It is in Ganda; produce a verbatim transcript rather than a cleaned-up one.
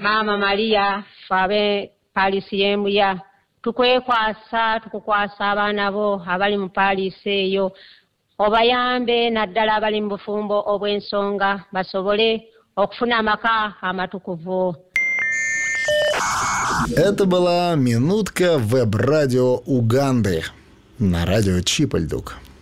Maama Maria ffe ab'e Paalisi y'Embuya tukwekwasa tukukwasa abaana bo abali mu Paalisi eyo obayambe naddala abali mu bufumbo obw'ensonga basobole okufuna amaka amatukuvu. Это была минутка веб-радио Уганды на радио Чипальдук.